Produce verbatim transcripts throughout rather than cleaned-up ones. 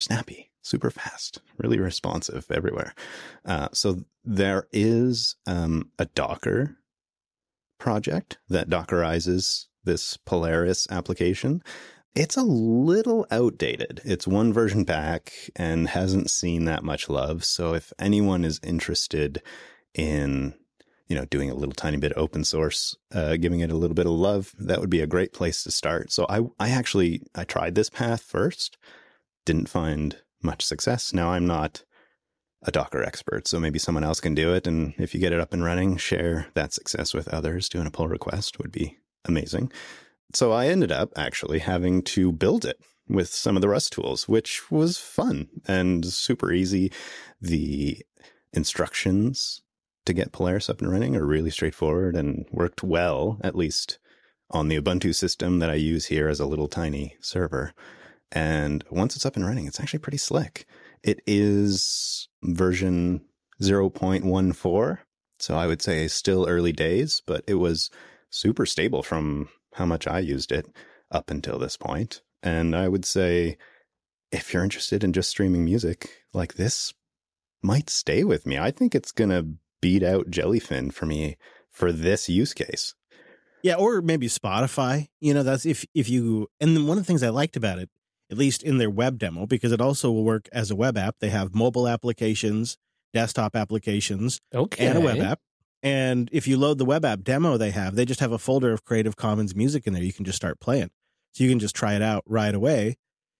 snappy, super fast, really responsive everywhere. Uh, so there is um, a Docker project that Dockerizes this Polaris application. It's a little outdated. It's one version back and hasn't seen that much love. So if anyone is interested in, you know, doing a little tiny bit of open source, uh, giving it a little bit of love, that would be a great place to start. So I, I actually, I tried this path first, didn't find much success. Now I'm not a Docker expert, so maybe someone else can do it. And if you get it up and running, share that success with others. Doing a pull request would be amazing. So I ended up actually having to build it with some of the Rust tools, which was fun and super easy. The instructions to get Polaris up and running are really straightforward and worked well, at least on the Ubuntu system that I use here as a little tiny server. And once it's up and running, it's actually pretty slick. It is version zero point one four. So I would say still early days, but it was super stable from how much I used it up until this point. And I would say if you're interested in just streaming music, like this might stay with me. I think it's going to beat out Jellyfin for me for this use case. Yeah, or maybe Spotify. You know, that's if if you, and then one of the things I liked about it, at least in their web demo, because it also will work as a web app. They have mobile applications, desktop applications, okay. and a web app. And if you load the web app demo they have, they just have a folder of Creative Commons music in there. You can just start playing. So you can just try it out right away.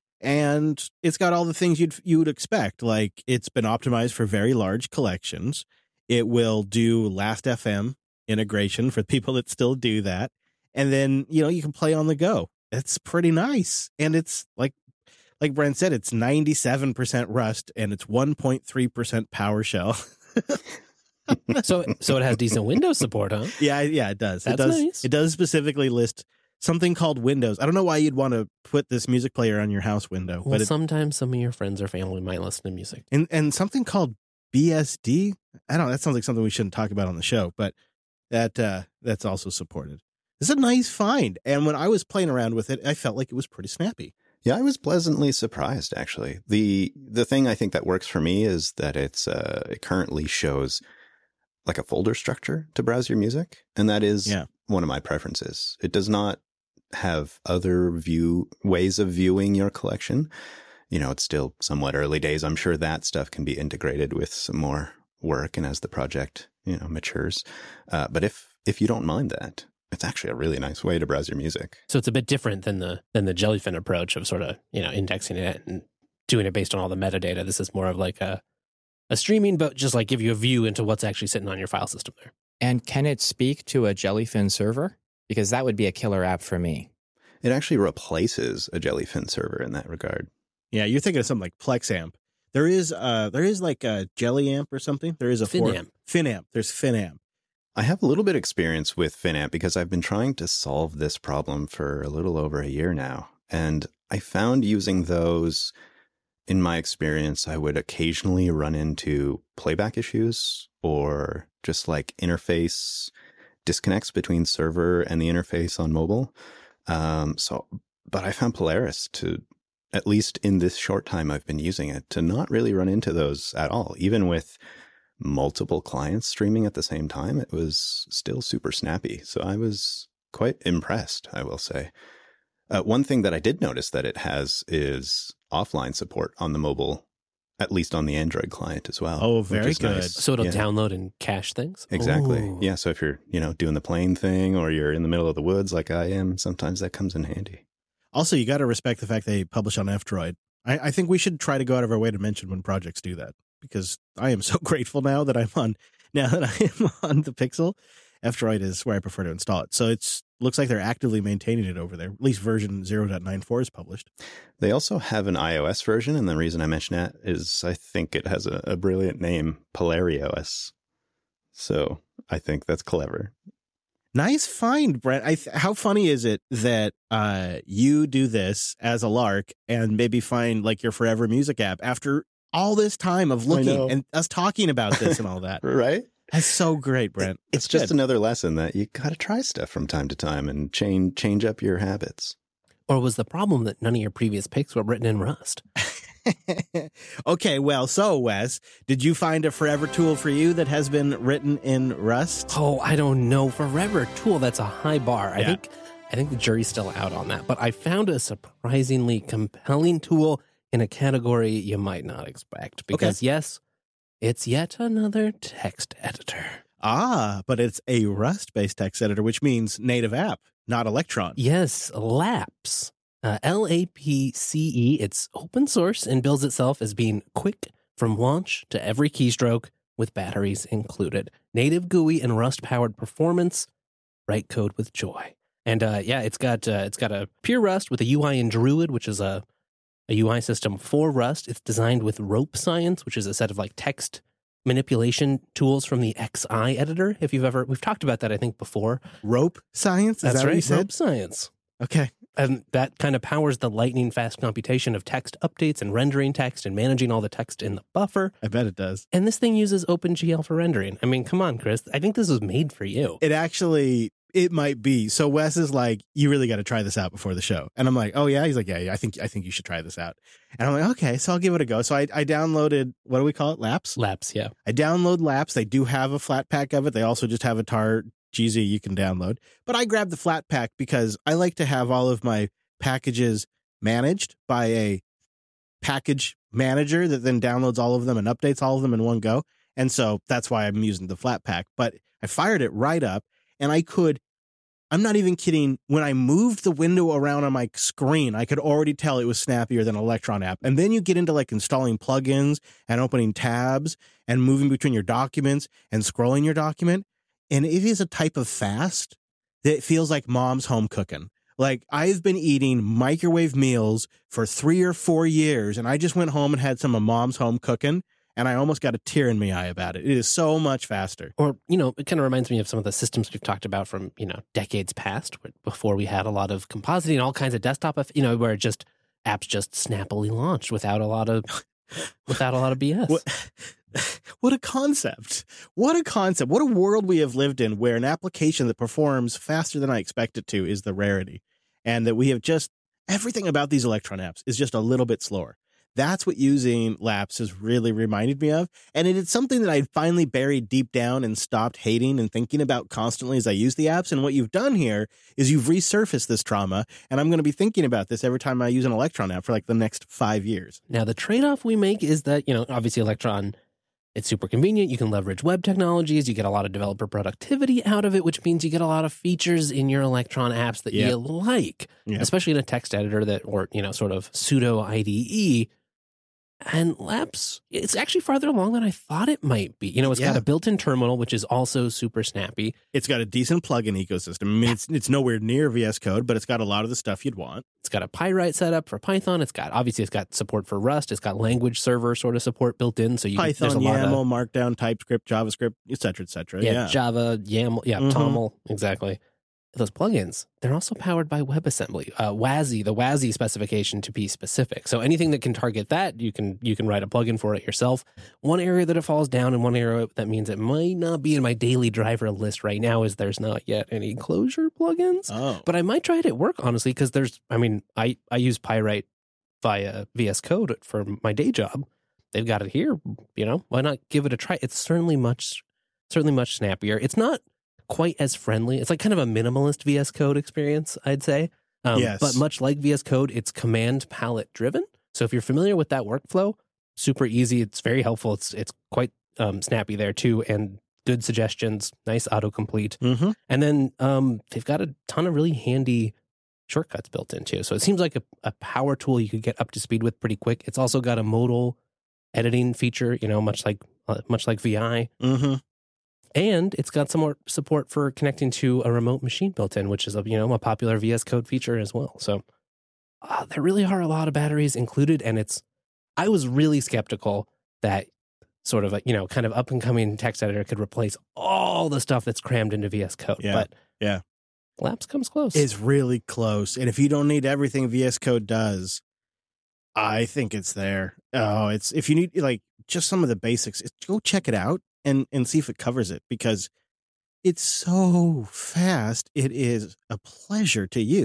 And it's got all the things you'd you would expect. Like it's been optimized for very large collections. It will do Last F M integration for people that still do that. And then, you know, you can play on the go. It's pretty nice. And it's like, like Brent said, it's ninety-seven percent Rust and it's one point three percent PowerShell. so so it has decent Windows support, huh? Yeah, yeah, it does. That's it does. Nice. It does specifically list something called Windows. I don't know why you'd want to put this music player on your house window. Well, but it, sometimes some of your friends or family might listen to music. and and something called B S D. I don't know. That sounds like something we shouldn't talk about on the show, but that uh, that's also supported. It's a nice find. And when I was playing around with it, I felt like it was pretty snappy. Yeah, I was pleasantly surprised, actually. The the thing I think that works for me is that it's uh, it currently shows like a folder structure to browse your music. And that is yeah. one of my preferences. It does not have other view ways of viewing your collection. You know, it's still somewhat early days. I'm sure that stuff can be integrated with some more work and as the project, you know, matures. Uh, but if if you don't mind that, it's actually a really nice way to browse your music. So it's a bit different than the than the Jellyfin approach of sort of, you know, indexing it and doing it based on all the metadata. This is more of like a a streaming, but just like give you a view into what's actually sitting on your file system there. And can it speak to a Jellyfin server? Because that would be a killer app for me. It actually replaces a Jellyfin server in that regard. Yeah, you're thinking of something like PlexAmp. There is uh there is like a JellyAmp or something. There is a Finamp. For, Finamp. There's Finamp. I have a little bit of experience with Finamp because I've been trying to solve this problem for a little over a year now. And I found using those, in my experience, I would occasionally run into playback issues or just like interface disconnects between server and the interface on mobile. Um, so, but I found Polaris to, at least in this short time I've been using it, to not really run into those at all. Even with multiple clients streaming at the same time, it was still super snappy. So I was quite impressed, I will say. Uh, one thing that I did notice that it has is offline support on the mobile, at least on the Android client as well. Oh, very good. Nice. So it'll Yeah. download and cache things? Exactly. Ooh. Yeah. So if you're, you know, doing the plane thing or you're in the middle of the woods like I am, sometimes that comes in handy. Also, you got to respect the fact they publish on F-Droid. I, I think we should try to go out of our way to mention when projects do that, because I am so grateful now that I'm on now that I am on the Pixel. F-Droid is where I prefer to install it. So it's looks like they're actively maintaining it over there. At least version zero point nine four is published. They also have an iOS version, and the reason I mention that is I think it has a, a brilliant name, PolariOS. So I think that's clever. Nice find, Brent. I th- how funny is it that uh, you do this as a lark and maybe find like your forever music app after all this time of looking and us talking about this and all that? Right? That's so great, Brent. It's That's just good. another lesson that you got to try stuff from time to time and change change up your habits. Or was the problem that none of your previous picks were written in Rust? Okay, well, so Wes, did you find a forever tool for you that has been written in Rust? Oh, I don't know. Forever tool, that's a high bar. I Yeah. think I think the jury's still out on that. But I found a surprisingly compelling tool in a category you might not expect. Because yes, it's yet another text editor. Ah, but it's a Rust-based text editor, which means native app, not Electron. Yes, Laps. Uh, L A P C E. It's open source and bills itself as being quick from launch to every keystroke with batteries included. Native G U I and Rust-powered performance. Write code with joy. And uh, yeah, it's got uh, it's got a pure Rust with a U I in Druid, which is a, a U I system for Rust. It's designed with Rope Science, which is a set of like text manipulation tools from the X I editor. If you've ever, we've talked about that, I think, before. Rope Science? Is That's that right, what you said? Rope Science. Okay. And that kind of powers the lightning fast computation of text updates and rendering text and managing all the text in the buffer. I bet it does. And this thing uses OpenGL for rendering. I mean, come on, Chris. I think this was made for you. It actually, it might be. So Wes is like, you really got to try this out before the show. And I'm like, oh yeah? He's like, yeah, yeah, I think I think you should try this out. And I'm like, okay, so I'll give it a go. So I, I downloaded, what do we call it? Laps? Laps, yeah. I download Laps. They do have a flat pack of it. They also just have a tar G Z you can download. But I grabbed the flat pack because I like to have all of my packages managed by a package manager that then downloads all of them and updates all of them in one go. And so that's why I'm using the flat pack. But I fired it right up and I could, I'm not even kidding, when I moved the window around on my screen, I could already tell it was snappier than Electron app. And then you get into like installing plugins and opening tabs and moving between your documents and scrolling your document. And it is a type of fast that feels like mom's home cooking. Like, I've been eating microwave meals for three or four years, and I just went home and had some of mom's home cooking, and I almost got a tear in my eye about it. It is so much faster. Or, you know, it kind of reminds me of some of the systems we've talked about from, you know, decades past, where, before we had a lot of compositing and all kinds of desktop, you know, where just apps just snappily launched without a lot of, without a lot of B S. What, what a concept. What a concept. What a world we have lived in where an application that performs faster than I expect it to is the rarity. And that we have just, everything about these Electron apps is just a little bit slower. That's what using Laps has really reminded me of. And it is something that I finally buried deep down and stopped hating and thinking about constantly as I use the apps. And what you've done here is you've resurfaced this trauma. And I'm going to be thinking about this every time I use an Electron app for like the next five years. Now, the trade-off we make is that, you know, obviously Electron, it's super convenient. You can leverage web technologies. You get a lot of developer productivity out of it, which means you get a lot of features in your Electron apps that Yep. you like, Yep. especially in a text editor that, or, you know, sort of pseudo I D E. And Laps, it's actually farther along than I thought it might be. You know, it's Yeah. got a built-in terminal, which is also super snappy. It's got a decent plugin ecosystem. I mean, it's, it's nowhere near V S Code, but it's got a lot of the stuff you'd want. It's got a Pyrite setup for Python. It's got, obviously, it's got support for Rust. It's got language server sort of support built in. So you there's Python, a lot of, YAML, Markdown, TypeScript, JavaScript, et cetera, et cetera. Yeah, Yeah. Java, YAML, yeah, Mhm. TOML, exactly. Those plugins, they're also powered by WebAssembly, uh, W A S I, the W A S I specification to be specific. So anything that can target that, you can you can write a plugin for it yourself. One area that it falls down and one area that means it might not be in my daily driver list right now is there's not yet any Clojure plugins. Oh. But I might try it at work, honestly, because there's, I mean, I, I use Pyrite via V S Code for my day job. They've got it here, you know, why not give it a try? It's certainly much, certainly much snappier. It's not quite as friendly. It's like kind of a minimalist V S Code experience, I'd say. Um, Yes. But much like V S Code, it's command palette driven. So if you're familiar with that workflow, super easy. It's very helpful. It's it's quite um, snappy there too, and good suggestions, nice autocomplete. Mm-hmm. And then um, they've got a ton of really handy shortcuts built in too. So it seems like a, a power tool you could get up to speed with pretty quick. It's also got a modal editing feature, you know, much like uh, much like V I. Mm-hmm. And it's got some more support for connecting to a remote machine built in, which is a, you know, a popular V S Code feature as well. So uh, there really are a lot of batteries included, and it's. I was really skeptical that sort of a, you know, kind of up and coming text editor could replace all the stuff that's crammed into V S Code. Yeah, But yeah. Laps comes close. It's really close. And if you don't need everything V S Code does, I think it's there. Oh, it's if you need like just some of the basics, it's, go check it out and and see if it covers it, because it's so fast. It is a pleasure to use.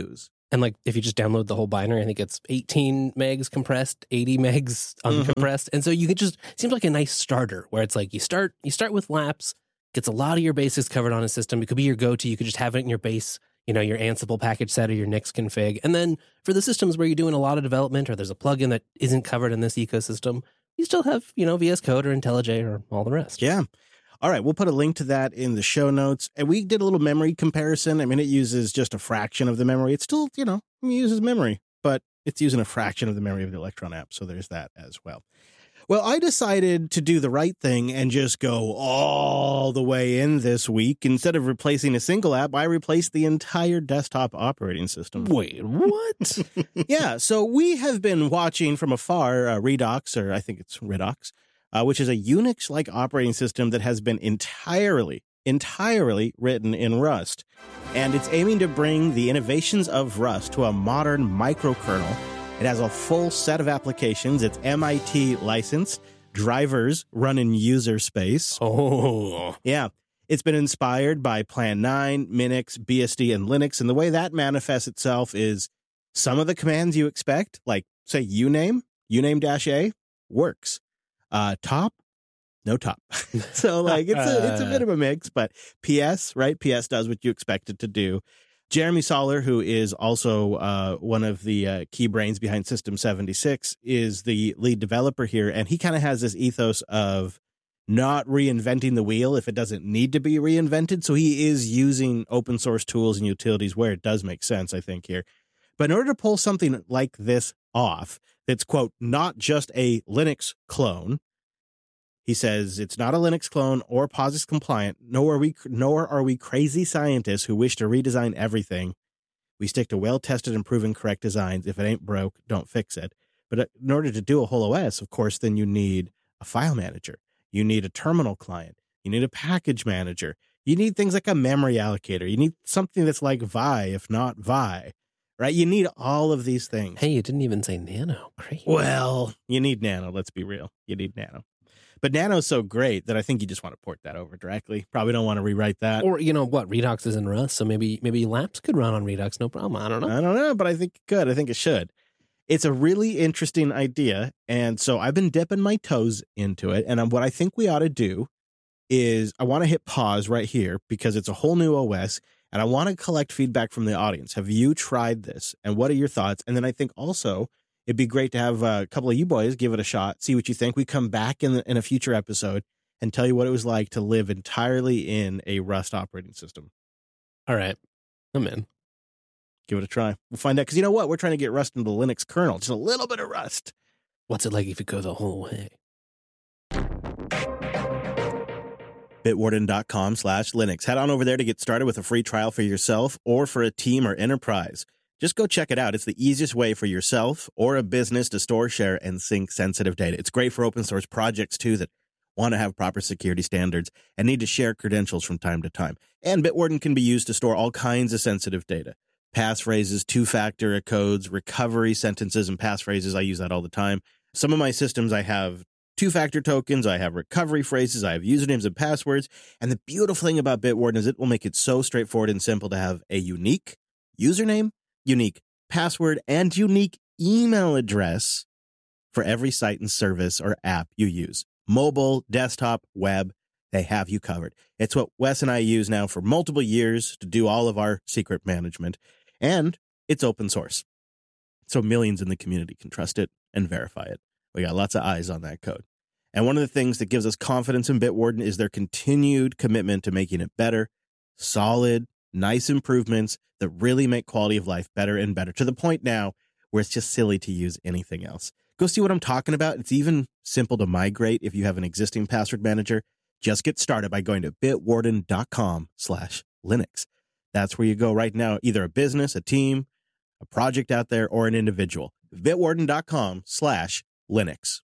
And like if you just download the whole binary, I think it's eighteen megs compressed, eighty megs uncompressed. Mm-hmm. And so you could just, it seems like a nice starter where it's like you start you start with Laps, gets a lot of your basics covered on a system. It could be your go-to. You could just have it in your base, you know, your Ansible package set or your Nix config. And then for the systems where you're doing a lot of development or there's a plugin that isn't covered in this ecosystem, you still have, you know, V S Code or IntelliJ or all the rest. Yeah. All right, we'll put a link to that in the show notes. And we did a little memory comparison. I mean, it uses just a fraction of the memory. It's still, you know, it uses memory, but it's using a fraction of the memory of the Electron app. So there's that as well. Well, I decided to do the right thing and just go all the way in this week. Instead of replacing a single app, I replaced the entire desktop operating system. Wait, what? Yeah, so we have been watching from afar uh, Redux, or I think it's Redux, uh, which is a Unix-like operating system that has been entirely, entirely written in Rust. And it's aiming to bring the innovations of Rust to a modern microkernel. It has a full set of applications. It's M I T licensed. Drivers run in user space. Oh. Yeah. It's been inspired by Plan nine, Minix, B S D, and Linux. And the way that manifests itself is some of the commands you expect, like, say, uname, uname-a, works. Uh, top, no top. So, like, it's a, it's a bit of a mix, but P S, right? P S does what you expect it to do. Jeremy Soller, who is also uh, one of the uh, key brains behind System seventy-six, is the lead developer here. And he kind of has this ethos of not reinventing the wheel if it doesn't need to be reinvented. So he is using open source tools and utilities where it does make sense, I think, here. But in order to pull something like this off, that's, quote, not just a Linux clone, he says it's not a Linux clone or POSIX compliant, nor are we nor are we crazy scientists who wish to redesign everything. We stick to well-tested and proven correct designs. If it ain't broke, don't fix it. But in order to do a whole O S, of course, then you need a file manager. You need a terminal client. You need a package manager. You need things like a memory allocator. You need something that's like Vi, if not Vi, right? You need all of these things. Hey, you didn't even say Nano. Great. Well, you need Nano. Let's be real. You need Nano. But Nano's so great that I think you just want to port that over directly. Probably don't want to rewrite that. Or, you know what, Redux is in Rust, so maybe maybe Laps could run on Redux, no problem. I don't know. I don't know, but I think it could. I think it should. It's a really interesting idea, and so I've been dipping my toes into it, and what I think we ought to do is I want to hit pause right here because it's a whole new O S, and I want to collect feedback from the audience. Have you tried this, and what are your thoughts? And then I think also it'd be great to have a couple of you boys give it a shot, see what you think. We come back in, the, in a future episode and tell you what it was like to live entirely in a Rust operating system. All right. I'm in. Give it a try. We'll find out. Because you know what? We're trying to get Rust into the Linux kernel. Just a little bit of Rust. What's it like if you go the whole way? Bitwarden.com slash Linux. Head on over there to get started with a free trial for yourself or for a team or enterprise. Just go check it out. It's the easiest way for yourself or a business to store, share, and sync sensitive data. It's great for open source projects, too, that want to have proper security standards and need to share credentials from time to time. And Bitwarden can be used to store all kinds of sensitive data. Passphrases, two-factor codes, recovery sentences, and passphrases. I use that all the time. Some of my systems, I have two-factor tokens, I have recovery phrases, I have usernames and passwords. And the beautiful thing about Bitwarden is it will make it so straightforward and simple to have a unique username, unique password, and unique email address for every site and service or app you use. Mobile, desktop, web, they have you covered. It's what Wes and I use now for multiple years to do all of our secret management. And it's open source. So millions in the community can trust it and verify it. We got lots of eyes on that code. And one of the things that gives us confidence in Bitwarden is their continued commitment to making it better, solid, nice improvements that really make quality of life better and better, to the point now where it's just silly to use anything else. Go see what I'm talking about. It's even simple to migrate if you have an existing password manager. Just get started by going to bitwarden.com slash Linux. That's where you go right now, either a business, a team, a project out there, or an individual. bitwarden.com slash Linux.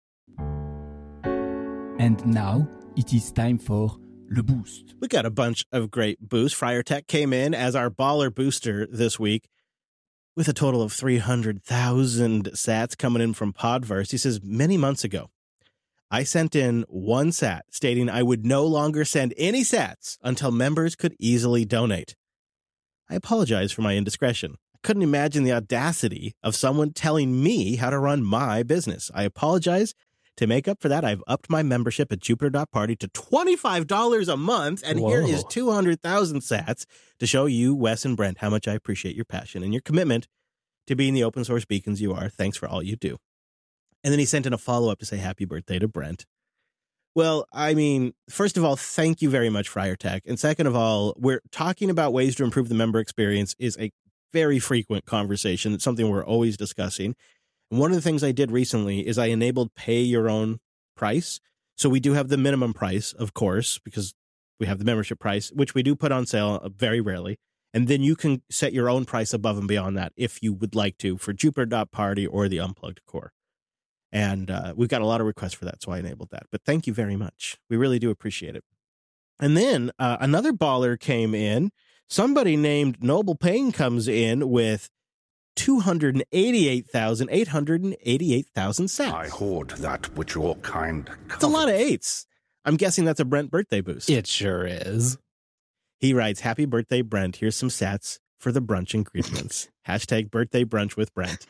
And now it is time for Le Boost. We got a bunch of great boosts. FriarTech came in as our baller booster this week with a total of three hundred thousand sats coming in from Podverse. He says, many months ago, I sent in one sat stating I would no longer send any sats until members could easily donate. I apologize for my indiscretion. I couldn't imagine the audacity of someone telling me how to run my business. I apologize. To make up for that, I've upped my membership at Jupiter dot Party to twenty-five dollars a month. And Whoa. here is two hundred thousand sats to show you, Wes and Brent, how much I appreciate your passion and your commitment to being the open source beacons you are. Thanks for all you do. And then he sent in a follow-up to say happy birthday to Brent. Well, I mean, first of all, thank you very much, Friar Tech. And second of all, we're talking about ways to improve the member experience is a very frequent conversation. It's something we're always discussing. And one of the things I did recently is I enabled pay your own price. So we do have the minimum price, of course, because we have the membership price, which we do put on sale very rarely. And then you can set your own price above and beyond that if you would like to for Jupiter dot Party or the Unplugged Core. And uh, we've got a lot of requests for that, so I enabled that. But thank you very much. We really do appreciate it. And then uh, another baller came in. Somebody named Noble Payne comes in with two hundred eighty-eight thousand eight hundred eighty-eight thousand sats. I hoard that which your kind covets. It's a lot of eights. I'm guessing that's a Brent birthday boost. It sure is. He writes, happy birthday, Brent. Here's some sats for the brunch ingredients. Hashtag birthday brunch with Brent.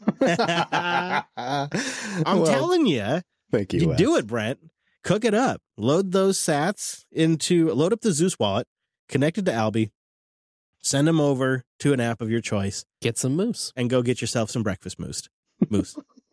I'm Well, telling you, thank you. you Wes. do it, Brent. Cook it up. Load those sats into, load up the Zeus wallet, connect it to Alby, send them over to an app of your choice, Get some moose. and go get yourself some breakfast moose. Moose.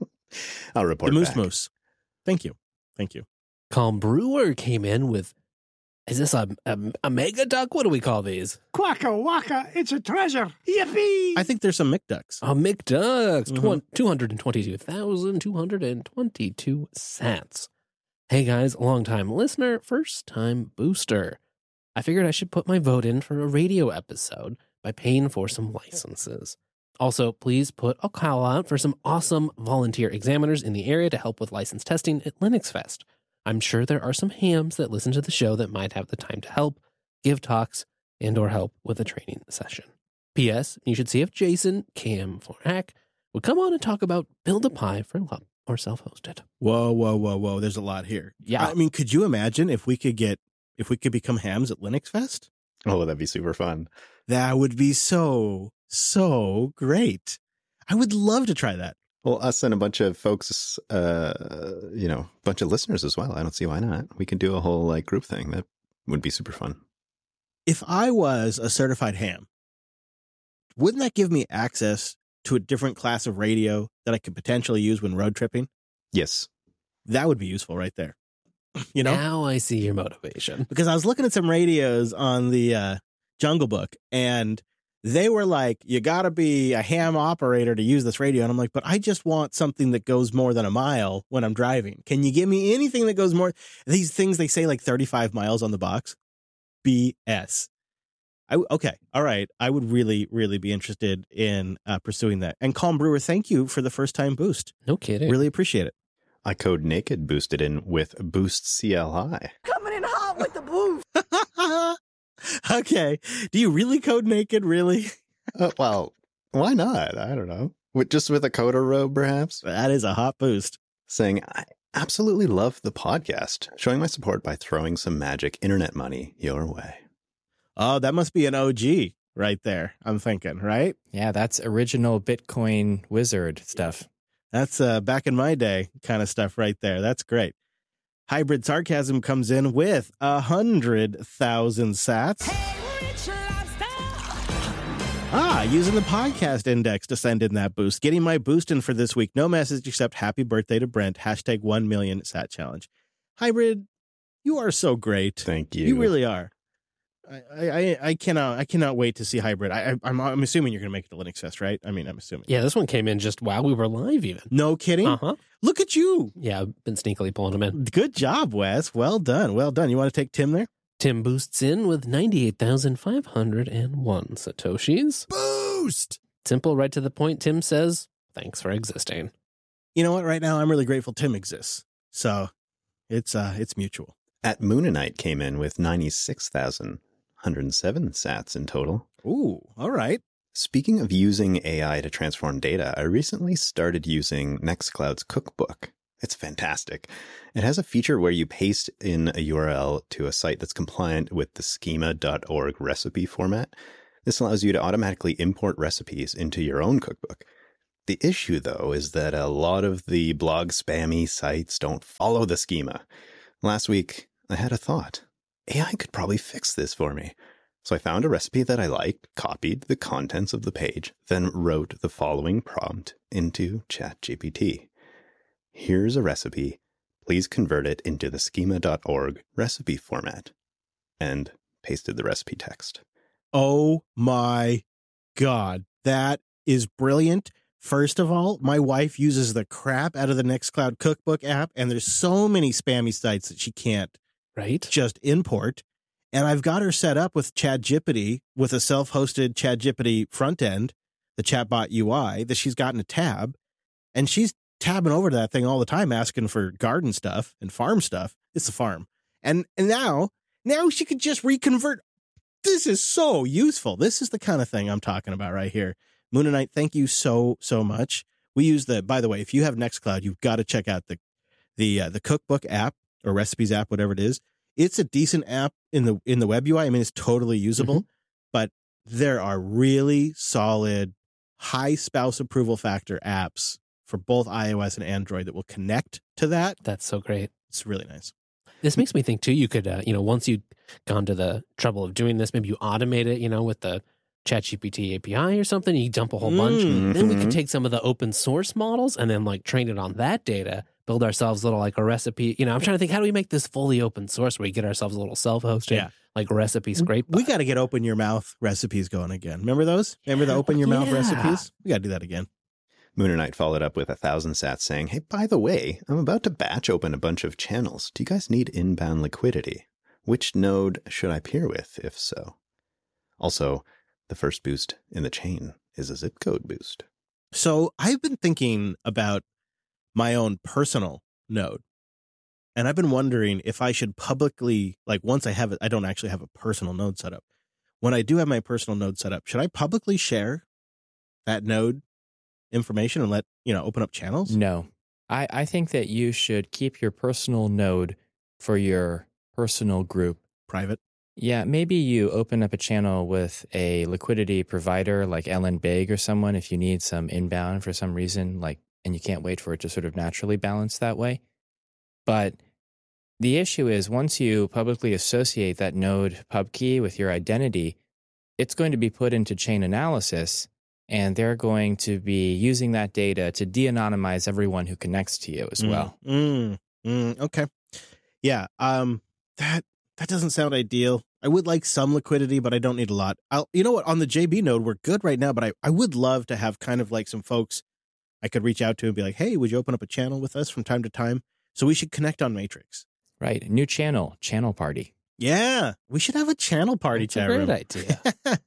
I'll report the moose back. moose. Thank you. Thank you. Calm Brewer came in with, is this a, a, a mega duck? What do we call these? Quacka wacka, it's a treasure. Yippee! I think there's some McDucks. A McDucks. Mhm. two hundred twenty-two thousand two hundred twenty-two sats. Hey guys, long time listener, first time booster. I figured I should put my vote in for a radio episode by paying for some licenses. Also, please put a call out for some awesome volunteer examiners in the area to help with license testing at Linux Fest. I'm sure there are some hams that listen to the show that might have the time to help, give talks, and or help with a training session. P S. You should see if Jason, Cam for Hack, would come on and talk about Build a Pi for L U P or self-hosted. Whoa, whoa, whoa, whoa. There's a lot here. Yeah. I mean, could you imagine if we could get, if we could become hams at Linux Fest? Oh, that'd be super fun. That would be so, so great. I would love to try that. Well, us and a bunch of folks, uh, you know, a bunch of listeners as well. I don't see why not. We can do a whole like group thing. That would be super fun. If I was a certified ham, wouldn't that give me access to a different class of radio that I could potentially use when road tripping? Yes. That would be useful right there. You know? Now I see your motivation. Because I was looking at some radios on the uh, Jungle Book, and they were like, you got to be a ham operator to use this radio. And I'm like, but I just want something that goes more than a mile when I'm driving. Can you give me anything that goes more? These things, they say like thirty-five miles on the box. B S. I, okay. All right. I would really, really be interested in uh, pursuing that. And Calm Brewer, thank you for the first time boost. No kidding. Really appreciate it. I Code Naked boosted in with Boost C L I. Coming in hot with the boost. Okay. Do you really code naked? Really? Uh, well, why not? I don't know. With, just with a coder robe, perhaps? That is a hot boost. Saying, I absolutely love the podcast. Showing my support by throwing some magic internet money your way. Oh, that must be an O G right there. I'm thinking, right? Yeah, that's original Bitcoin wizard stuff. That's uh, back in my day kind of stuff right there. That's great. Hybrid Sarcasm comes in with a hundred thousand sats. Ah, using the podcast index to send in that boost. Getting my boost in for this week. No message except happy birthday to Brent. Hashtag one million sat challenge. Hybrid, you are so great. Thank you. You really are. I, I, I cannot I cannot wait to see Hybrid. I, I, I'm I'm assuming you're going to make it to Linux Fest, right? I mean, I'm assuming. Yeah, this one came in just while we were live even. No kidding? Uh-huh. Look at you. Yeah, I've been sneakily pulling them in. Good job, Wes. Well done. Well done. You want to take Tim there? Tim boosts in with ninety-eight thousand five hundred one Satoshis. Boost. Simple, right to the point. Tim says, thanks for existing. You know what? Right now, I'm really grateful Tim exists. So it's uh, it's mutual. At Moonanite came in with ninety-six thousand one hundred seven sats in total. Ooh, all right. Speaking of using A I to transform data, I recently started using Nextcloud's Cookbook. It's fantastic. It has a feature where you paste in a U R L to a site that's compliant with the schema dot org recipe format. This allows you to automatically import recipes into your own cookbook. The issue, though, is that a lot of the blog spammy sites don't follow the schema. Last week, I had a thought. A I could probably fix this for me. So I found a recipe that I liked, copied the contents of the page, then wrote the following prompt into ChatGPT. Here's a recipe. Please convert it into the schema dot org recipe format. And pasted the recipe text. Oh my God. That is brilliant. First of all, my wife uses the crap out of the Nextcloud cookbook app, and there's so many spammy sites that she can't Right? just import. And I've got her set up with ChatGPT, with a self-hosted ChatGPT front end, the chatbot U I, that she's got in a tab. And she's tabbing over to that thing all the time, asking for garden stuff and farm stuff. It's a farm. And, and now, now she could just reconvert. This is so useful. This is the kind of thing I'm talking about right here. Moon and Knight, thank you so, so much. We use the, by the way, if you have Nextcloud, you've got to check out the, the, uh, the cookbook app or recipes app, whatever it is. It's a decent app in the, in the web U I. I mean, it's totally usable, mm-hmm. but there are really solid high spouse approval factor apps for both iOS and Android that will connect to that. That's so great. It's really nice. This makes me think too, you could, uh, you know, once you've gone to the trouble of doing this, maybe you automate it, you know, with the ChatGPT A P I or something, you dump a whole bunch. Mm-hmm. Then we could take some of the open source models and then like train it on that data, build ourselves a little like a recipe. You know, I'm trying to think, how do we make this fully open source where we get ourselves a little self-hosted, yeah. like recipe scrape? We got to get open your mouth recipes going again. Remember those? Remember the open your mouth yeah. recipes? We got to do that again. Mooner Knight followed up with a thousand sats saying, hey, by the way, I'm about to batch open a bunch of channels. Do you guys need inbound liquidity? Which node should I peer with, if so? Also, the first boost in the chain is a zip code boost. So I've been thinking about my own personal node. And I've been wondering if I should publicly, like once I have it, I don't actually have a personal node set up. When I do have my personal node set up, should I publicly share that node information and let, you know, open up channels? No. I, I think that you should keep your personal node for your personal group. Private? Yeah, maybe you open up a channel with a liquidity provider like Ellen Big or someone if you need some inbound for some reason, like, and you can't wait for it to sort of naturally balance that way. But the issue is once you publicly associate that node pub key with your identity, it's going to be put into chain analysis, and they're going to be using that data to de-anonymize everyone who connects to you as mm, well. Mm, mm, okay. Yeah, um, that that doesn't sound ideal. I would like some liquidity, but I don't need a lot. I'll, you know what? On the J B node, we're good right now, but I, I would love to have kind of like some folks I could reach out to and be like, hey, would you open up a channel with us from time to time? So we should connect on Matrix. Right. New channel, channel party. Yeah, we should have a channel party. That's a great idea.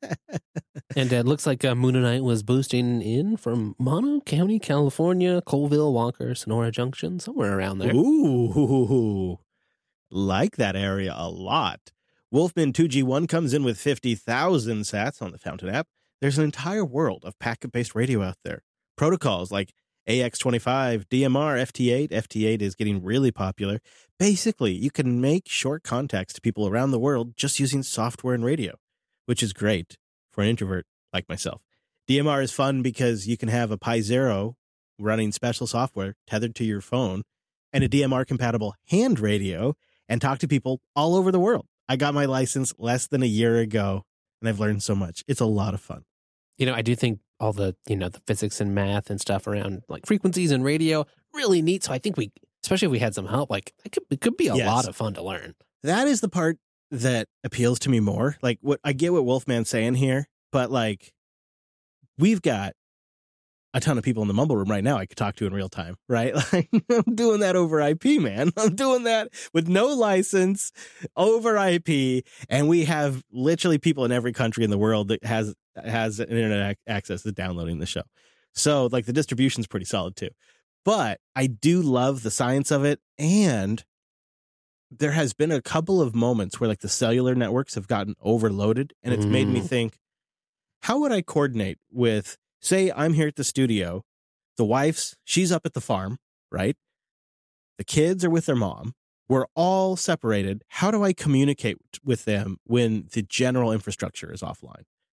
And it looks like uh, Moon and Knight was boosting in from Mono County, California, Colville, Walker, Sonora Junction, somewhere around there. Ooh, like that area a lot. Wolfman two G one comes in with fifty thousand sats on the Fountain app. There's an entire world of packet-based radio out there. Protocols like A X twenty-five, D M R, F T eight. F T eight is getting really popular. Basically, you can make short contacts to people around the world just using software and radio, which is great for an introvert like myself. D M R is fun because you can have a Pi Zero running special software tethered to your phone and a D M R-compatible hand radio and talk to people all over the world. I got my license less than a year ago, and I've learned so much. It's a lot of fun. You know, I do think all the, you know, the physics and math and stuff around like frequencies and radio, really neat. So I think we, especially if we had some help, like it could, it could be a Yes. lot of fun to learn. That is the part that appeals to me more. Like what I get what Wolfman's saying here, but like we've got a ton of people in the mumble room right now I could talk to in real time, right? Like I'm doing that over I P, man. I'm doing that with no license over I P. And we have literally people in every country in the world that has has internet ac- access to downloading the show. So like the distribution's pretty solid too. But I do love the science of it. And there has been a couple of moments where like the cellular networks have gotten overloaded, and it's mm. made me think, how would I coordinate with, say I'm here at the studio, the wife's, she's up at the farm, right? The kids are with their mom. We're all separated. How do I communicate with them when the general infrastructure is offline?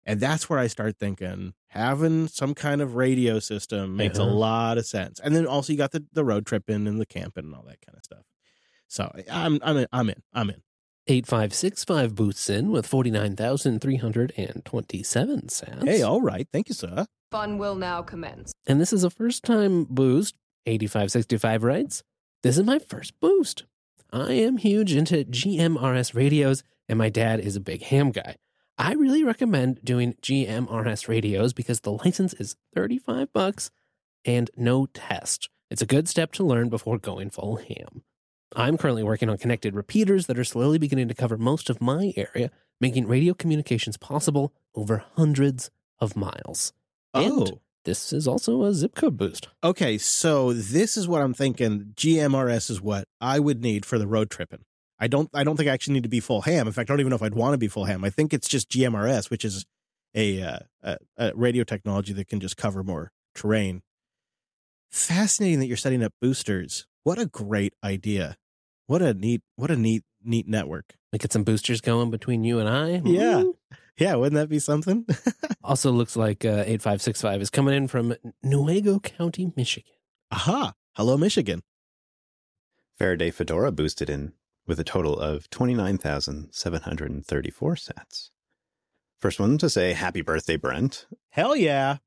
And that's where I start thinking having some kind of radio system makes Uh-huh. a lot of sense. And then also you got the, the road tripping and the camping and all that kind of stuff. So I'm I'm in. I'm in. I'm in. eight five six five boosts in with forty-nine thousand three hundred twenty-seven sats. Hey, all right. Thank you, sir. Fun will now commence. And this is a first time boost. eighty-five sixty-five writes, "This is my first boost. I am huge into G M R S radios, and my dad is a big ham guy. I really recommend doing G M R S radios because the license is thirty-five bucks and no test. It's a good step to learn before going full ham. I'm currently working on connected repeaters that are slowly beginning to cover most of my area, making radio communications possible over hundreds of miles. Oh. And this is also a zip code boost." Okay, so this is what I'm thinking. G M R S is what I would need for the road tripping. I don't I don't think I actually need to be full ham. In fact, I don't even know if I'd want to be full ham. I think it's just G M R S, which is a, uh, a, a radio technology that can just cover more terrain. Fascinating that you're setting up boosters. What a great idea. What a neat what a neat neat network. We get some boosters going between you and I. Yeah. Mm. Yeah, wouldn't that be something? Also looks like uh, eight five six five is coming in from Newaygo County, Michigan. Aha. Hello, Michigan. Faraday Fedora boosted in with a total of twenty-nine thousand seven hundred thirty-four sats. First one to say happy birthday, Brent. Hell yeah.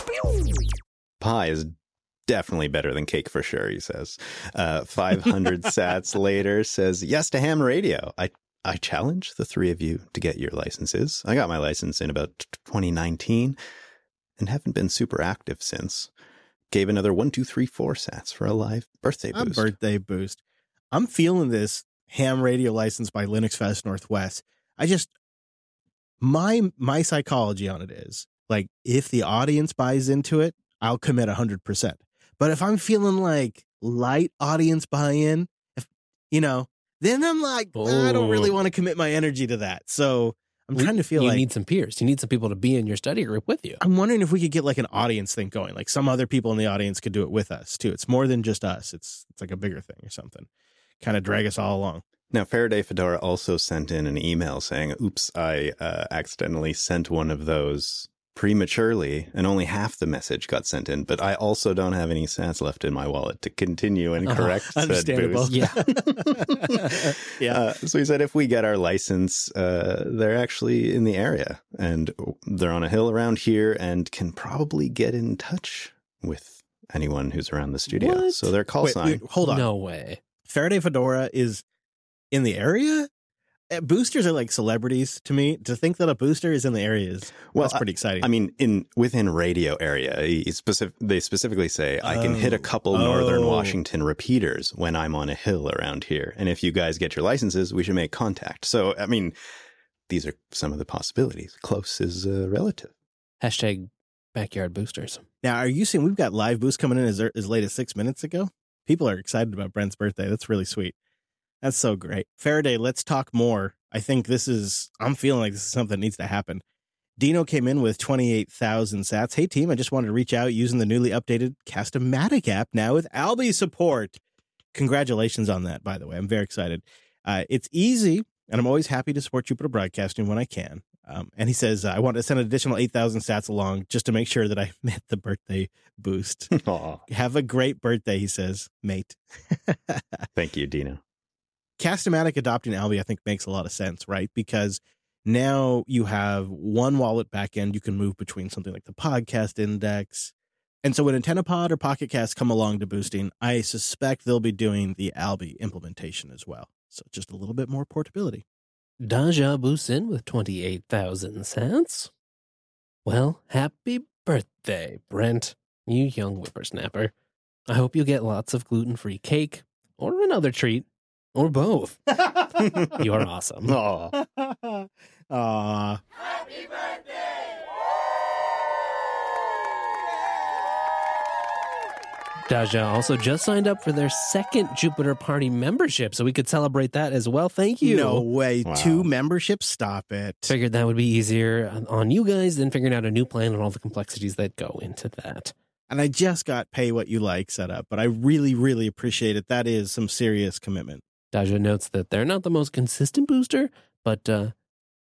Pie is definitely better than cake for sure, he says. Uh, five hundred sats later says yes to ham radio. I I challenge the three of you to get your licenses. I got my license in about twenty nineteen and haven't been super active since. Gave another one, two, three, four sats for a live birthday A boost. birthday boost. I'm feeling this ham radio license by Linux Fest Northwest. I just my my psychology on it is like if the audience buys into it, I'll commit one hundred percent. But if I'm feeling like light audience buy-in, if you know, then I'm like I don't really Oh. want to commit my energy to that. So I'm We- trying to feel you like need some peers. You need some people to be in your study group with you. I'm wondering if we could get like an audience thing going. Like some other people in the audience could do it with us too. It's more than just us. It's it's like a bigger thing or something. Kind of drag us all along. Now, Faraday Fedora also sent in an email saying, oops, I uh, accidentally sent one of those prematurely and only half the message got sent in, but I also don't have any sats left in my wallet to continue and Uh-huh. correct said Understandable. boost. Yeah. Yeah. Uh, so he said if we get our license, uh, they're actually in the area and they're on a hill around here and can probably get in touch with anyone who's around the studio. What? So their call Wait, sign. wait, hold on. No way. Faraday Fedora is in the area? Uh, Boosters are like celebrities to me. To think that a booster is in the area is Well, that's pretty exciting. I mean, in within radio area, he specific, they specifically say I can hit a Oh. couple Northern Oh. Washington repeaters when I'm on a hill around here. And if you guys get your licenses, we should make contact. So, I mean, these are some of the possibilities. Close is uh, relative. Hashtag backyard boosters. now, are you saying we've got live boost coming in as, as late as six minutes ago? People are excited about Brent's birthday. That's really sweet. That's so great. Faraday, let's talk more. I think this is, I'm feeling like this is something that needs to happen. Dino came in with twenty-eight thousand sats. Hey, team, I just wanted to reach out using the newly updated Cast-O-Matic app now with Alby support. Congratulations on that, by the way. I'm very excited. Uh, it's easy, and I'm always happy to support Jupiter Broadcasting when I can. Um, and he says, uh, I want to send an additional eight thousand sats along just to make sure that I met the birthday boost. Aw, Have a great birthday, he says, mate. thank you, Dino. Cast-O-Matic adopting Alby, I think, makes a lot of sense, right? Because now you have one wallet backend you can move between something like the podcast index. And so when AntennaPod or Pocket Cast come along to boosting, I suspect they'll be doing the Alby implementation as well. So just a little bit more portability. Daja boosts in with twenty-eight thousand sats. Well, happy birthday, Brent, you young whippersnapper. I hope you get lots of gluten-free cake or another treat or both. You're awesome. Aw. Aw. Daja also just signed up for their second Jupiter Party membership, so we could celebrate that as well. Thank you. No way. Wow. Two memberships? Stop it. Figured that would be easier on you guys than figuring out a new plan and all the complexities that go into that. And I just got pay what you like set up, but I really, really appreciate it. That is some serious commitment. Daja notes that they're not the most consistent booster, but uh,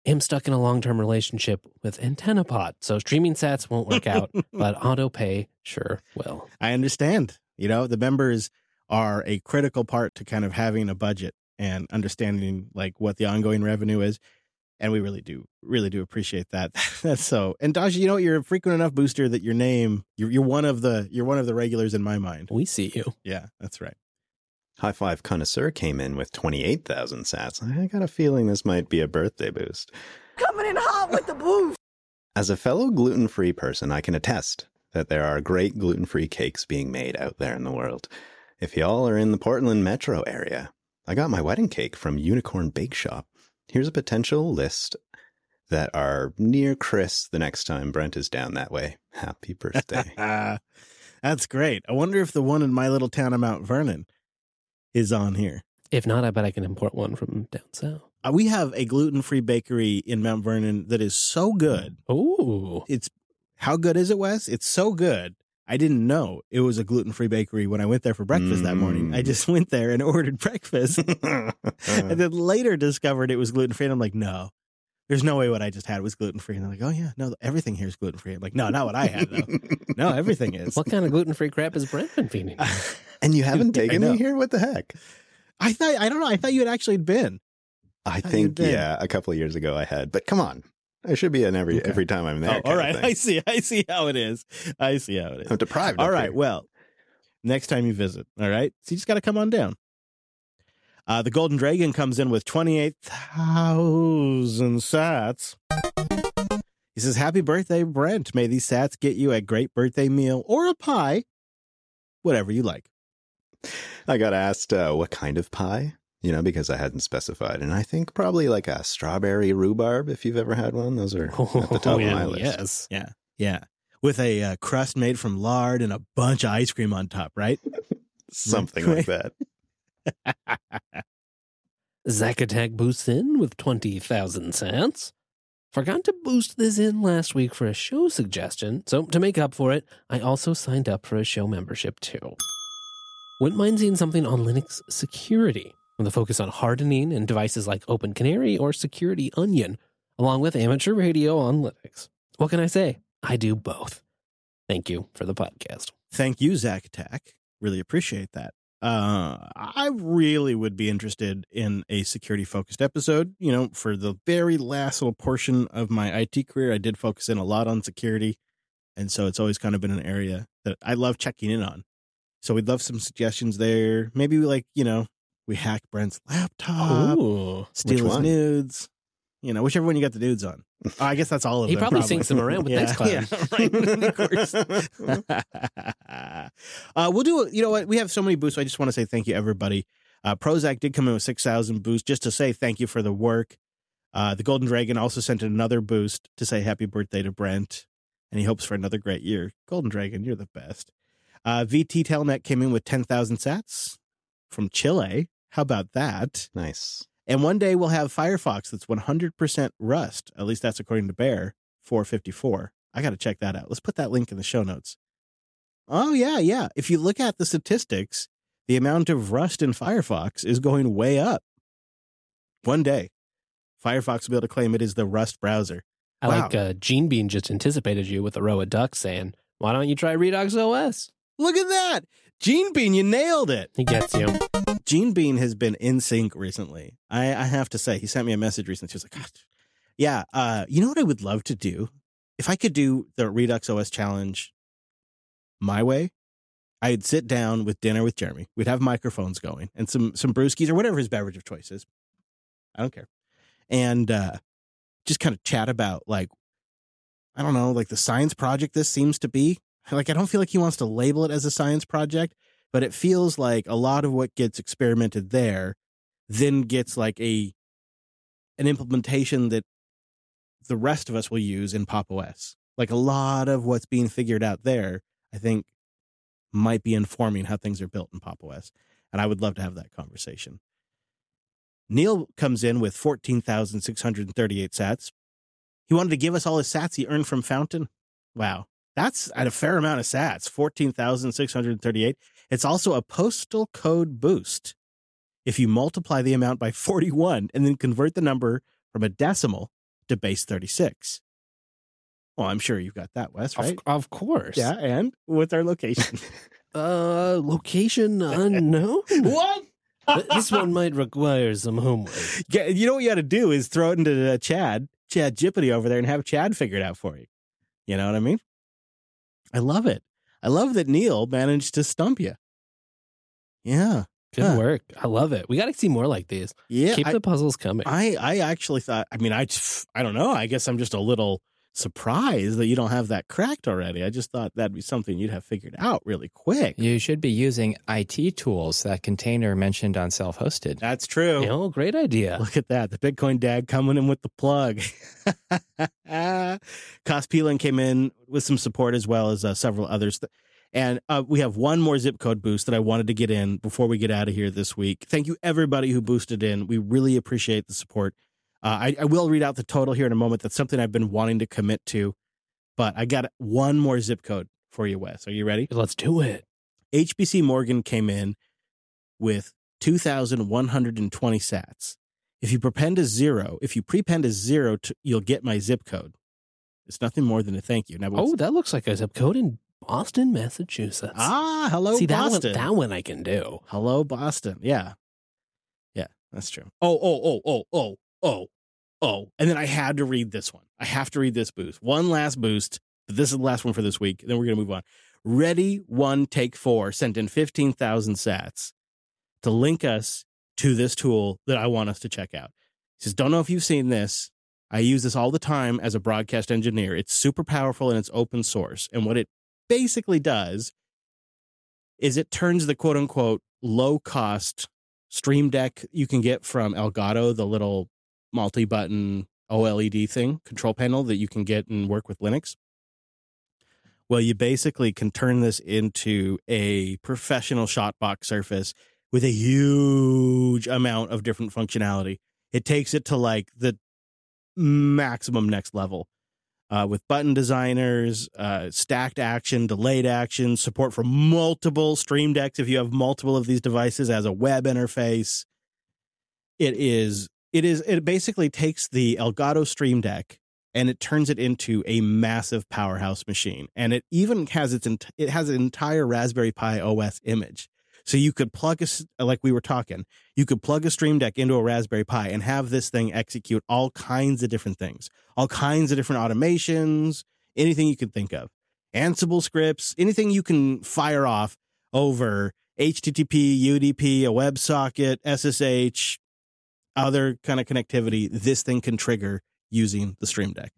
am stuck in a long-term relationship with AntennaPod, so streaming sats won't work out, but auto pay sure will. I understand. You know, the members are a critical part to kind of having a budget and understanding like what the ongoing revenue is. And we really do, really do appreciate that. That's so. And Daji, you know, you're a frequent enough booster that your name, you're, you're one of the, you're one of the regulars in my mind. We see you. Yeah, that's right. High Five Connoisseur came in with twenty-eight thousand sats. I got a feeling this might be a birthday boost. Coming in hot with the boost. As a fellow gluten-free person, I can attest that there are great gluten-free cakes being made out there in the world. If y'all are in the Portland metro area, I got my wedding cake from Unicorn Bake Shop. Here's a potential list that are near Chris the next time Brent is down that way. Happy birthday. That's great. I wonder if the one in my little town of Mount Vernon is on here. If not, I bet I can import one from down south. Uh, we have a gluten-free bakery in Mount Vernon that is so good. Ooh. It's how good is it, Wes? It's so good. I didn't know it was a gluten-free bakery when I went there for breakfast mm. that morning. I just went there and ordered breakfast and then later discovered it was gluten-free. And I'm like, no, there's no way what I just had was gluten-free. And they're like, oh, yeah, no, everything here is gluten-free. I'm like, no, not what I had, though. No, everything is. What kind of gluten-free crap has Brent been feeding? And you haven't taken me here? What the heck? I thought, I don't know. I thought you had actually been. I, I think, yeah, a couple of years ago I had. But come on. I should be in every okay. every time I'm there. Oh, all right. I see. I see how it is. I see how it is. I'm deprived. All right. Here. Well, next time you visit. All right. So you just got to come on down. Uh, the Golden Dragon comes in with twenty-eight thousand sats. He says, happy birthday, Brent. May these sats get you a great birthday meal or a pie, whatever you like. I got asked uh, what kind of pie. You know, because I hadn't specified. And I think probably like a strawberry rhubarb, if you've ever had one. Those are oh, at the top yeah, of my list. Yes. Yeah. Yeah. With a uh, crust made from lard and a bunch of ice cream on top, right? Something like that. Zack Attack boosts in with twenty thousand sats. Forgot to boost this in last week for a show suggestion. So to make up for it, I also signed up for a show membership too. Wouldn't mind seeing something on Linux security, with a focus on hardening and devices like Open Canary or Security Onion, along with amateur radio on Linux. What can I say? I do both. Thank you for the podcast. Thank you, Zack Attack. Really appreciate that. Uh, I really would be interested in a security-focused episode. You know, for the very last little portion of my I T career, I did focus in a lot on security, and so it's always kind of been an area that I love checking in on. So we'd love some suggestions there. Maybe we like, you know, we hack Brent's laptop, Ooh, steal his nudes, you know, whichever one you got the nudes on. Oh, I guess that's all of he them. He probably probably syncs them around with yeah, Nextcloud. Yeah, right. Of course. uh, we'll do, you know what? We have so many boosts. I just want to say thank you, everybody. Uh, Prozac did come in with six thousand boosts just to say thank you for the work. Uh, the Golden Dragon also sent in another boost to say happy birthday to Brent, and he hopes for another great year. Golden Dragon, you're the best. Uh, V T Telnet came in with ten thousand sats from Chile. How about that? Nice. And one day we'll have Firefox that's one hundred percent Rust. At least that's according to Bear, four fifty-four. I got to check that out. Let's put that link in the show notes. Oh, yeah, yeah. If you look at the statistics, the amount of Rust in Firefox is going way up. One day, Firefox will be able to claim it is the Rust browser. I wow. like uh, Gene Bean just anticipated you with a row of ducks saying, why don't you try Redux O S? Look at that. Gene Bean, you nailed it. He gets you. Gene Bean has been in sync recently. I, I have to say, he sent me a message recently. She was like, gosh, yeah, uh, you know what I would love to do? If I could do the Redux O S challenge my way, I'd sit down with dinner with Jeremy. We'd have microphones going and some some brewskis or whatever his beverage of choice is. I don't care. And uh, just kind of chat about, like, I don't know, like the science project this seems to be. Like, I don't feel like he wants to label it as a science project, but it feels like a lot of what gets experimented there then gets like a an implementation that the rest of us will use in Pop! O S. Like a lot of what's being figured out there, I think, might be informing how things are built in Pop! O S. And I would love to have that conversation. Neil comes in with fourteen thousand six hundred thirty-eight sats. He wanted to give us all his sats he earned from Fountain. Wow. That's at a fair amount of sats, fourteen thousand six hundred thirty-eight. It's also a postal code boost. If you multiply the amount by forty-one and then convert the number from a decimal to base thirty-six. Well, I'm sure you've got that, Wes, right? Of, of course. Yeah, and what's our location? Uh, location unknown. What? This one might require some homework. Yeah, you know what you got to do is throw it into uh, Chad, Chad Jippity over there, and have Chad figure it out for you. You know what I mean? I love it. I love that Neil managed to stump you. Yeah. Good Huh. work. I love it. We got to see more like these. Yeah. Keep I, the puzzles coming. I, I actually thought, I mean, I, I don't know. I guess I'm just a little surprised that you don't have that cracked already. I just thought that'd be something you'd have figured out really quick. You should be using I T tools. That container mentioned on self-hosted. That's true. Oh, great idea. Look at that. The Bitcoin dad coming in with the plug. Cost Peeling came in with some support as well as uh, several others. And uh, we have one more zip code boost that I wanted to get in before we get out of here this week. Thank you, everybody who boosted in. We really appreciate the support. Uh, I, I will read out the total here in a moment. That's something I've been wanting to commit to. But I got one more zip code for you, Wes. Are you ready? Let's do it. H B C Morgan came in with two thousand one hundred twenty sats. If you prepend a zero, if you prepend a zero, to, you'll get my zip code. It's nothing more than a thank you. Now, Oh, that looks like a zip code in Boston, Massachusetts. ah, hello, See, that one, Boston. that one I can do. Hello, Boston. Yeah. Yeah, that's true. Oh, oh, oh, oh, oh, oh, oh. And then I had to read this one. I have to read this boost. One last boost, but this is the last one for this week. Then we're going to move on. Ready One Take Four sent in fifteen thousand sats to link us to this tool that I want us to check out. He says, don't know if you've seen this. I use this all the time as a broadcast engineer. It's super powerful and it's open source. And what it basically does is it turns the quote unquote low cost Stream Deck you can get from Elgato, the little multi button O L E D thing, control panel that you can get and work with Linux. Well, you basically can turn this into a professional shotbox surface with a huge amount of different functionality. It takes it to like the maximum next level. Uh, with button designers, uh, stacked action, delayed action, support for multiple Stream Decks if you have multiple of these devices as a web interface. It is, it is, it basically takes the Elgato Stream Deck and it turns it into a massive powerhouse machine. And it even has its, it has an entire Raspberry Pi O S image. So you could plug a, like we were talking, you could plug a Stream Deck into a Raspberry Pi and have this thing execute all kinds of different things, all kinds of different automations, anything you could think of. Ansible scripts, anything you can fire off over H T T P, U D P, a WebSocket, S S H, other kind of connectivity, this thing can trigger using the Stream Deck.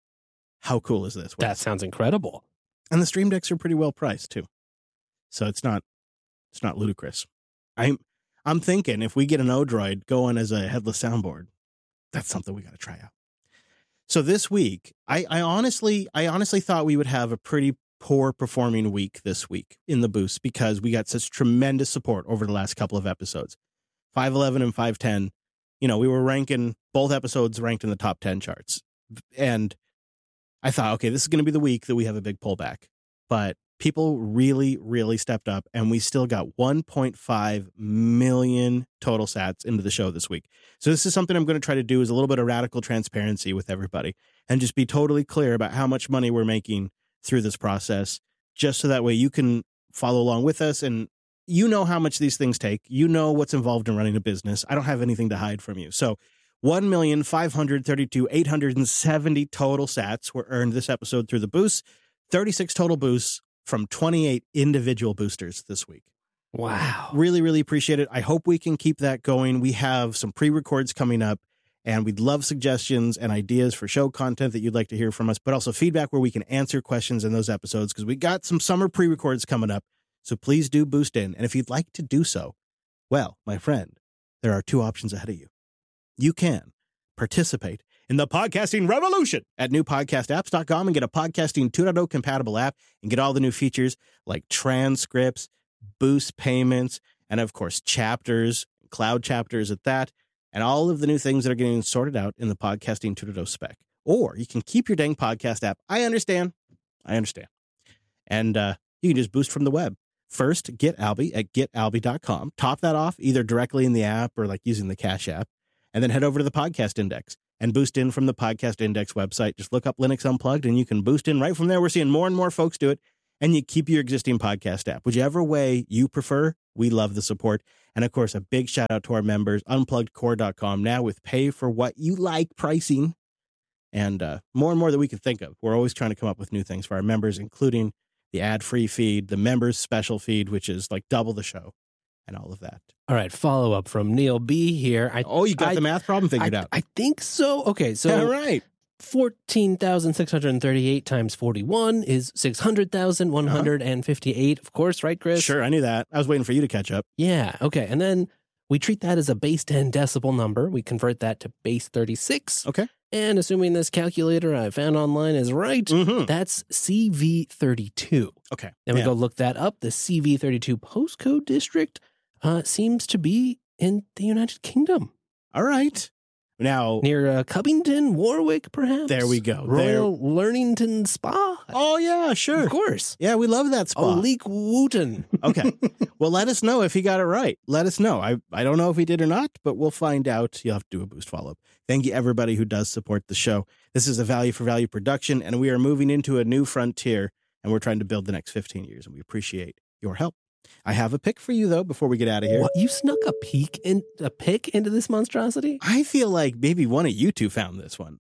How cool is this? That sounds incredible. And the Stream Decks are pretty well priced too. So it's not It's not ludicrous. I'm I'm thinking if we get an Odroid going as a headless soundboard, that's something we got to try out. So this week, I, I honestly I honestly thought we would have a pretty poor performing week this week in the boost because we got such tremendous support over the last couple of episodes. five eleven and five ten, you know, we were ranking both episodes ranked in the top ten charts. And I thought, okay, this is going to be the week that we have a big pullback. But people really, really stepped up, and we still got one point five million total sats into the show this week. So this is something I'm going to try to do is a little bit of radical transparency with everybody and just be totally clear about how much money we're making through this process, just so that way you can follow along with us. And you know how much these things take. You know what's involved in running a business. I don't have anything to hide from you. So one million five hundred thirty-two thousand eight hundred seventy total sats were earned this episode through the boosts, thirty-six total boosts from twenty-eight individual boosters this week. Wow. Really, really appreciate it. I hope we can keep that going. We have some pre-records coming up, and we'd love suggestions and ideas for show content that you'd like to hear from us, but also feedback where we can answer questions in those episodes because we got some summer pre-records coming up. So please do boost in. And if you'd like to do so, well, my friend, there are two options ahead of you. You can participate in the podcasting revolution at new podcast apps dot com and get a podcasting two point oh compatible app and get all the new features like transcripts, boost payments, and of course, chapters, cloud chapters at that, and all of the new things that are getting sorted out in the podcasting two point oh spec. Or you can keep your dang podcast app. I understand. I understand. And uh, you can just boost from the web. First, get Alby at get alby dot com. Top that off either directly in the app or like using the Cash app, and then head over to the podcast index. and boost in from the Podcast Index website. Just look up Linux Unplugged and you can boost in right from there. We're seeing more and more folks do it. And you keep your existing podcast app. Whichever way you prefer, we love the support. And of course, a big shout out to our members, unplugged core dot com, now with pay for what you like pricing. And uh, more and more that we can think of. We're always trying to come up with new things for our members, including the ad-free feed, the members special feed, which is like double the show, and all of that. All right, follow up from Neil B here. I, oh, you got I, the math problem figured I, out. I think so. Okay, so all right. fourteen thousand six hundred thirty-eight times forty-one is six hundred thousand one hundred fifty-eight. Uh-huh. Of course, right, Chris? Sure, I knew that. I was waiting for you to catch up. Yeah, okay. And then we treat that as a base ten decibel number. We convert that to base thirty-six. Okay. And assuming this calculator I found online is right, mm-hmm. that's C V thirty-two. Okay. Then we yeah. go look that up. The C V thirty-two postcode district uh, seems to be in the United Kingdom. All right. Now, near uh, Covington, Warwick, perhaps. There we go. Royal there. Learnington Spa. Oh, yeah, sure. Of course. Yeah, we love that spa. Olik Wooten. Okay. Well, let us know if he got it right. Let us know. I, I don't know if he did or not, but we'll find out. You'll have to do a boost follow-up. Thank you, everybody who does support the show. This is a value for value production, and we are moving into a new frontier, and we're trying to build the next fifteen years, and we appreciate your help. I have a pick for you, though, before we get out of here. What? You snuck a peek in a pick into this monstrosity? I feel like maybe one of you two found this one.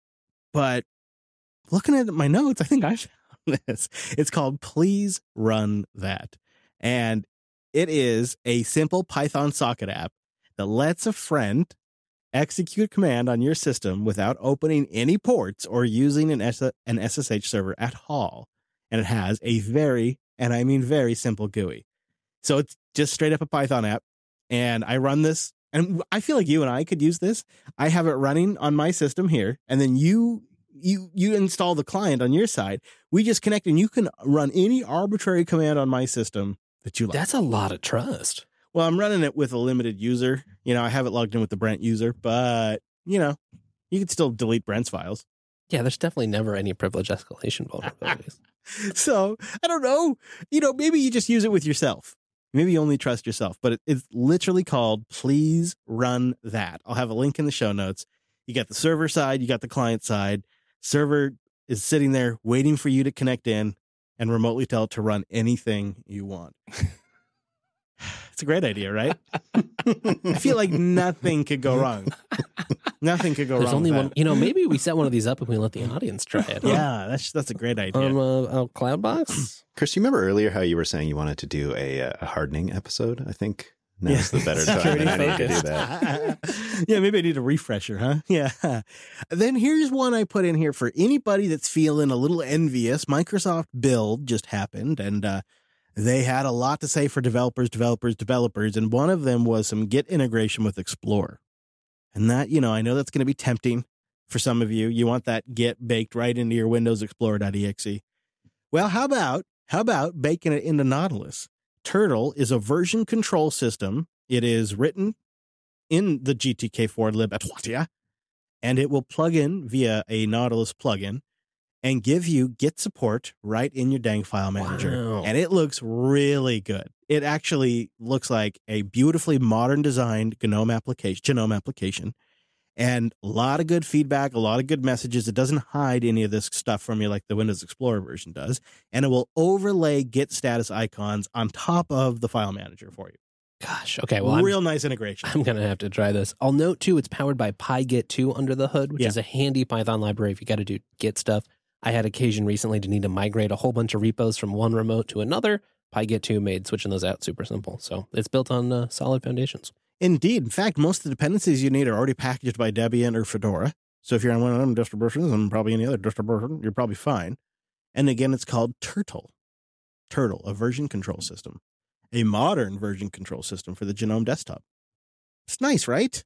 But looking at my notes, I think I found this. It's called Please Run That. And it is a simple Python socket app that lets a friend execute a command on your system without opening any ports or using an, S- an S S H server at all. And it has a very, and I mean very simple G U I. So it's just straight up a Python app. And I run this, and I feel like you and I could use this. I have it running on my system here, and then you you you install the client on your side. We just connect, and you can run any arbitrary command on my system that you like. That's a lot of trust. Well, I'm running it with a limited user. You know, I have it logged in with the Brent user, but, you know, you can still delete Brent's files. Yeah, there's definitely never any privilege escalation vulnerabilities. So, I don't know. You know, maybe you just use it with yourself. Maybe you only trust yourself, but it, it's literally called Please Run That. I'll have a link in the show notes. You got the server side, you got the client side. Server is sitting there waiting for you to connect in and remotely tell it to run anything you want. It's a great idea, right? I feel like nothing could go wrong. Nothing could go There's wrong. only with one. that. You know, maybe we set one of these up and we let the audience try it. Yeah, that's that's a great idea. On uh, a Cloudbox. Chris, you remember earlier how you were saying you wanted to do a, a hardening episode? I think now's Yeah. the better time. Security I need to do focused. that. Yeah, maybe I need a refresher, huh? Yeah. Then here's one I put in here for anybody that's feeling a little envious. Microsoft Build just happened, and uh, they had a lot to say for developers, developers, developers, and one of them was some Git integration with Explorer. And that, you know, I know that's going to be tempting for some of you. You want that Git baked right into your Windows Explorer.exe. Well, how about, how about baking it into Nautilus? Turtle is a version control system. It is written in the G T K four libatoria, and it will plug in via a Nautilus plugin and give you Git support right in your dang file manager. Wow. And it looks really good. It actually looks like a beautifully modern designed GNOME application, GNOME application, and a lot of good feedback, a lot of good messages. It doesn't hide any of this stuff from you like the Windows Explorer version does. And it will overlay Git status icons on top of the file manager for you. Gosh. Okay. Well, Real I'm, nice integration. I'm going to have to try this. I'll note, too, it's powered by PyGit two under the hood, which Yeah. is a handy Python library if you got to do Git stuff. I had occasion recently to need to migrate a whole bunch of repos from one remote to another. PyGit two made switching those out super simple. So it's built on uh, solid foundations. Indeed. In fact, most of the dependencies you need are already packaged by Debian or Fedora. So if you're on one of them distributions and probably any other distribution, you're probably fine. And again, it's called Turtle. Turtle, a version control system. A modern version control system for the GNOME desktop. It's nice, right?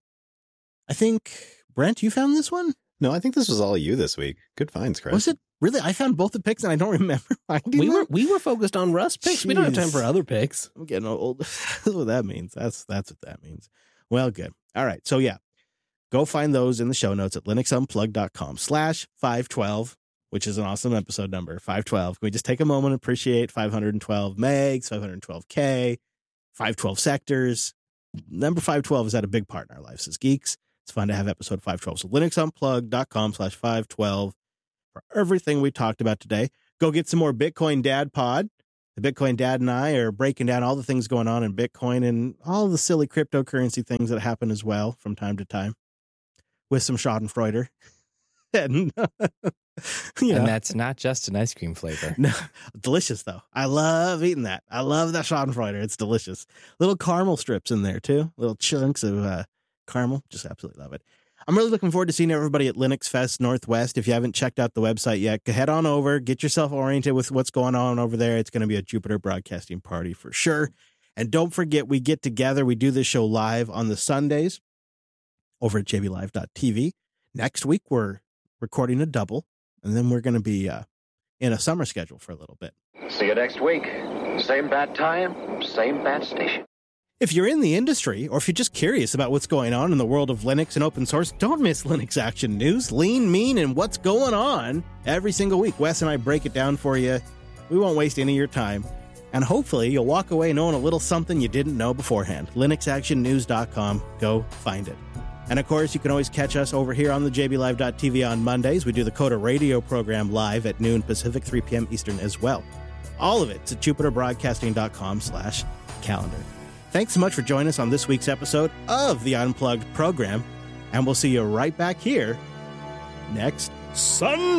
I think, Brent, you found this one? No, I think this was all you this week. Good finds, Chris. Was it? Really? I found both the picks and I don't remember finding We them. were we were focused on Rust picks. We don't have time Jeez. for other picks. I'm getting old. That's what that means. That's that's what that means. Well, good. All right. So yeah, go find those in the show notes at linuxunplugged.com slash 512, which is an awesome episode number, five twelve. Can we just take a moment and appreciate five hundred twelve megs, five hundred twelve K, five twelve sectors? Number five twelve is at a big part in our lives as geeks. It's fun to have episode five twelve. So linuxunplugged.com slash 512 for everything we talked about today. Go get some more Bitcoin Dad Pod. The Bitcoin Dad and I are breaking down all the things going on in Bitcoin and all the silly cryptocurrency things that happen as well from time to time with some Schadenfreude. and, you know, And that's not just an ice cream flavor. no, delicious, though. I love eating that. I love that Schadenfreude. It's delicious. Little caramel strips in there, too. Little chunks of uh, caramel. Just absolutely love it. I'm really looking forward to seeing everybody at Linux Fest Northwest. If you haven't checked out the website yet, head on over, get yourself oriented with what's going on over there. It's going to be a Jupiter Broadcasting party for sure. And don't forget, we get together. We do this show live on the Sundays over at j b live dot t v. Next week, we're recording a double, and then we're going to be uh, in a summer schedule for a little bit. See you next week. Same bad time, same bad station. If you're in the industry, or if you're just curious about what's going on in the world of Linux and open source, don't miss Linux Action News, Lean, Mean, and what's going on every single week. Wes and I break it down for you. We won't waste any of your time. And hopefully you'll walk away knowing a little something you didn't know beforehand. linux action news dot com. Go find it. And of course, you can always catch us over here on the j b live dot t v on Mondays. We do the Coda Radio program live at noon Pacific, three p.m. Eastern as well. All of it's at jupiter broadcasting dot com slash calendar. Thanks so much for joining us on this week's episode of the Unplugged program, and we'll see you right back here next Sunday.